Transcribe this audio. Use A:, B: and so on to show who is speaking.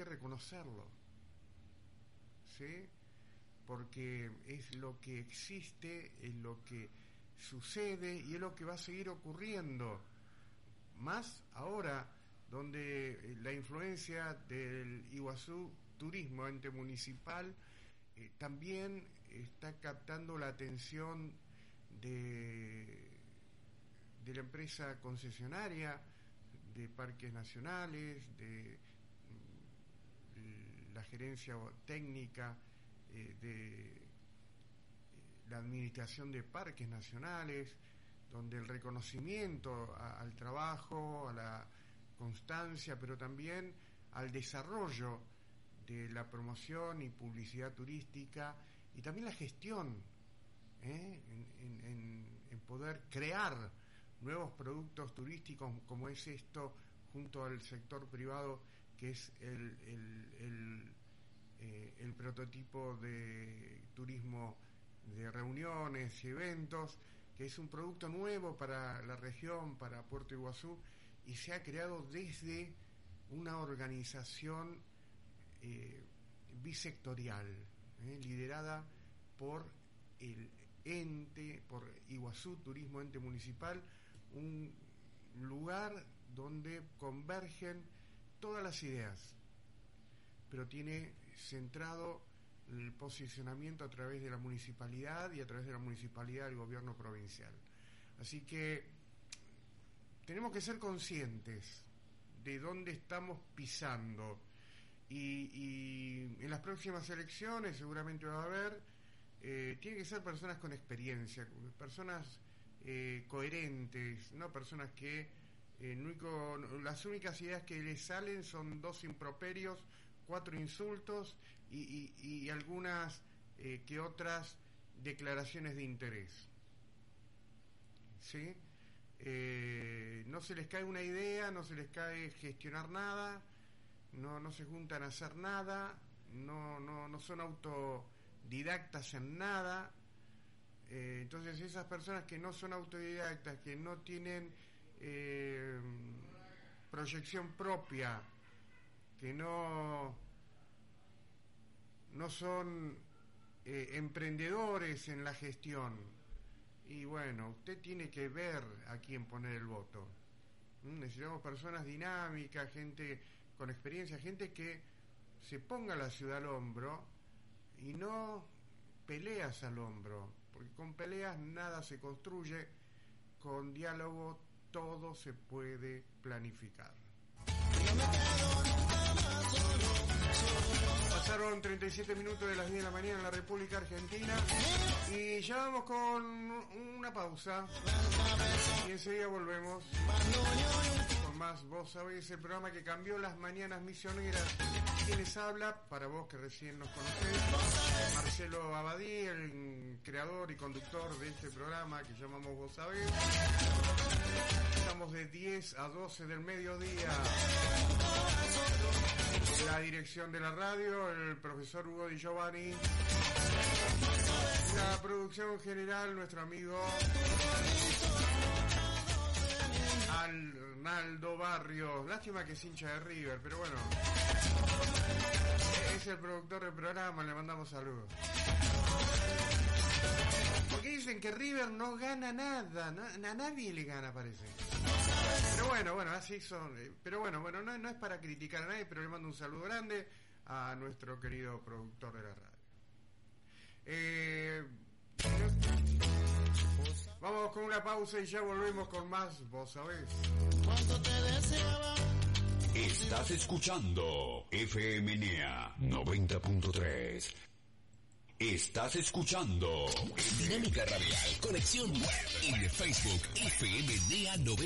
A: que reconocerlo, ¿sí? Porque es lo que existe, es lo que sucede y es lo que va a seguir ocurriendo, más ahora donde la influencia del Iguazú Turismo, ente municipal, también está captando la atención de la empresa concesionaria de parques nacionales, de la gerencia técnica de la administración de parques nacionales, donde el reconocimiento al trabajo, a la constancia, pero también al desarrollo de la promoción y publicidad turística y también la gestión, en poder crear nuevos productos turísticos como es esto, junto al sector privado, que es el prototipo de turismo de reuniones y eventos, que es un producto nuevo para la región, para Puerto Iguazú, y se ha creado desde una organización bisectorial, liderada por el ente, por Iguazú Turismo, ente municipal, un lugar donde convergen todas las ideas, pero tiene centrado el posicionamiento a través de la municipalidad y a través de la municipalidad del gobierno provincial. Así que tenemos que ser conscientes de dónde estamos pisando, y en las próximas elecciones seguramente va a haber, tienen que ser personas con experiencia, personas coherentes, no personas que las únicas ideas que les salen son 2 improperios, 4 insultos y algunas que otras declaraciones de interés, ¿sí? No se les cae una idea, no se les cae gestionar nada, no se juntan a hacer nada, no son autodidactas en nada. Entonces esas personas que no son autodidactas, que no tienen proyección propia, que no son emprendedores en la gestión, y bueno, usted tiene que ver a quién poner el voto. Necesitamos personas dinámicas, gente con experiencia, gente que se ponga la ciudad al hombro y no peleas al hombro, porque con peleas nada se construye, con diálogo todo se puede planificar. Pasaron 37 minutos de las 10 de la mañana en la República Argentina y ya vamos con una pausa y enseguida volvemos con más Vos Sabés, el programa que cambió las mañanas misioneras. Quienes habla, para vos que recién nos conocés, Marcelo Abadí, el creador y conductor de este programa que llamamos Vos Sabés. Estamos de 10 a 12 del mediodía. La dirección de la radio, el profesor Hugo Di Giovanni. La producción general, nuestro amigo Arnaldo Barrios. Lástima que es hincha de River, pero bueno, es el productor del programa, le mandamos saludos. Porque dicen que River no gana nada, a nadie le gana, parece. Pero bueno, así son. Pero bueno, no es para criticar a nadie, pero le mando un saludo grande a nuestro querido productor de la radio. Vamos con una pausa y ya volvemos con más Vos Sabés.
B: Estás escuchando FM NEA 90.3. Estás escuchando Dinámica Radial, conexión web en Facebook FM NEA 90.